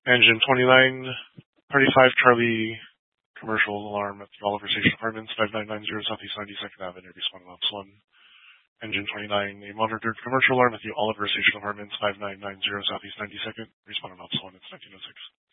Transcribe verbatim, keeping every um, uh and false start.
Engine twenty-nine thirty-five Charlie commercial alarm at the Oliver Station Apartments, five nine nine zero Southeast ninety-second Avenue, responding ops one. Engine twenty-nine, a monitored commercial alarm at the Oliver Station Apartments, five nine nine zero Southeast ninety-second, responding ops one, it's nineteen oh six.